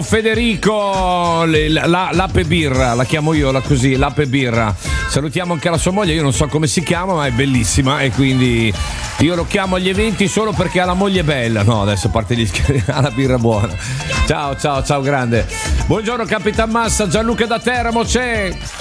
Federico, l'ape birra, la chiamo io così, l'ape birra. Salutiamo anche la sua moglie, io non so come si chiama, ma è bellissima e quindi io lo chiamo agli eventi solo perché ha la moglie bella. No, adesso a parte gli scherzi, ha la birra buona. Ciao, grande. Buongiorno Capitan Massa, Gianluca da Teramo c'è.